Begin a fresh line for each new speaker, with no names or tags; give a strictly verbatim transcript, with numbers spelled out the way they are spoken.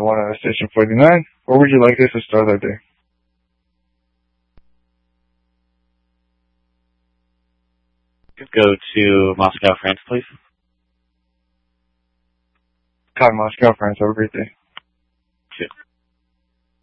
one out of Station forty-nine. Where would you like us to start our day?
Could go to Moscow, France, please.
Hi, Moscow, France. Have a great day.